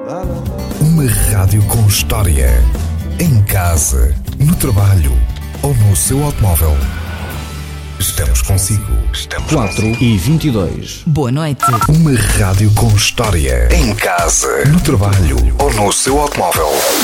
Uma rádio com história. Em casa, no trabalho ou no seu automóvel. Estamos consigo. 4h22. Boa noite. Uma rádio com história. Em casa, no trabalho ou no seu automóvel.